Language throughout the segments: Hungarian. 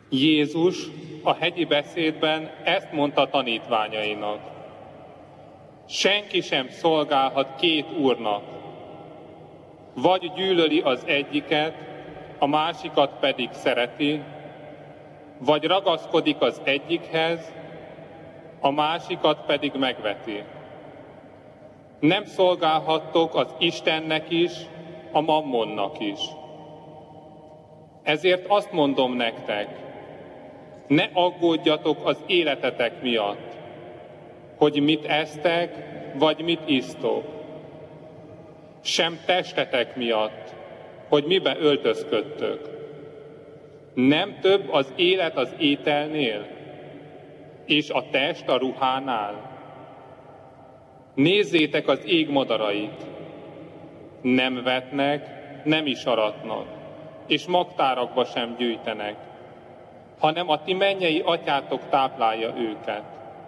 Jézus a hegyi beszédben ezt mondta tanítványainak. Senki sem szolgálhat két úrnak, vagy gyűlöli az egyiket, a másikat pedig szereti, vagy ragaszkodik az egyikhez, a másikat pedig megveti. Nem szolgálhattok az Istennek is, a mammonnak is. Ezért azt mondom nektek, ne aggódjatok az életetek miatt, hogy mit esztek, vagy mit isztok. Sem testetek miatt, hogy mibe öltözködtök. Nem több az élet az ételnél, és a test a ruhánál. Nézzétek az ég madarait. Nem vetnek, nem is aratnak, és magtárakba sem gyűjtenek, hanem a ti mennyei atyátok táplálja őket.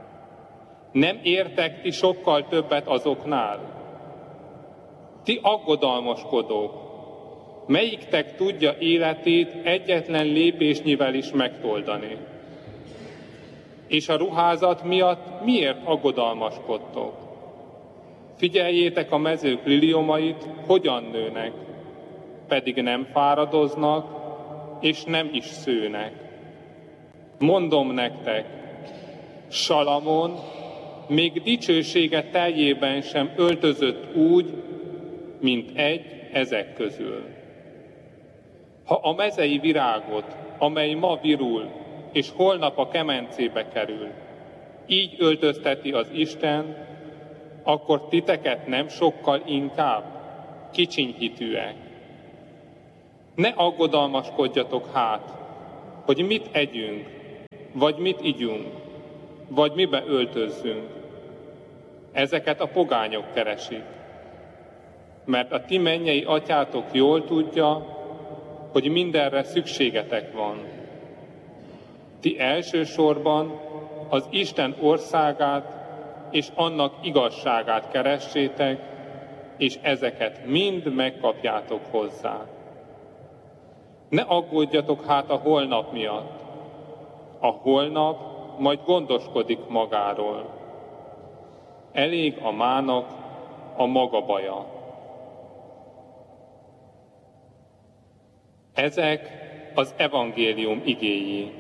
Nem értek ti sokkal többet azoknál? Ti aggodalmaskodók, melyiktek tudja életét egyetlen lépésnyivel is megtoldani? És a ruházat miatt miért aggodalmaskodtok? Figyeljétek a mezők liliomait, hogyan nőnek, pedig nem fáradoznak, és nem is szőnek. Mondom nektek, Salamon még dicsősége teljében sem öltözött úgy, mint egy ezek közül. Ha a mezei virágot, amely ma virul, és holnap a kemencébe kerül, így öltözteti az Isten, akkor titeket nem sokkal inkább kicsinyhitűek. Ne aggodalmaskodjatok hát, hogy mit együnk, vagy mit igyunk, vagy mibe öltözzünk. Ezeket a pogányok keresik. Mert a ti mennyei atyátok jól tudja, hogy mindenre szükségetek van. Ti elsősorban az Isten országát és annak igazságát keressétek, és ezeket mind megkapjátok hozzá. Ne aggódjatok hát a holnap miatt. A holnap majd gondoskodik magáról. Elég a mának a maga baja. Ezek az evangélium igéi.